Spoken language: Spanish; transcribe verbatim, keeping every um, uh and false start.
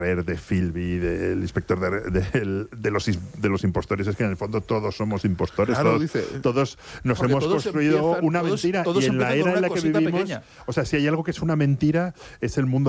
de Philby, del inspector de, de, de, los, de los impostores, es que en el fondo todos somos impostores, claro, todos, dice, todos nos hemos todos construido empiezan, una todos, mentira todos y en la era en la que vivimos, pequeña. o sea, si hay algo que es una mentira es el mundo